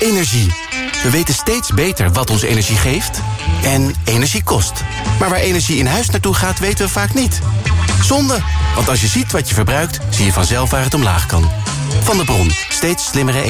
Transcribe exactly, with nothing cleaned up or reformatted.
Energie. We weten steeds beter wat onze energie geeft en energie kost. Maar waar energie in huis naartoe gaat, weten we vaak niet. Zonde, want als je ziet wat je verbruikt, zie je vanzelf waar het omlaag kan. Van de Bron, steeds slimmere energie.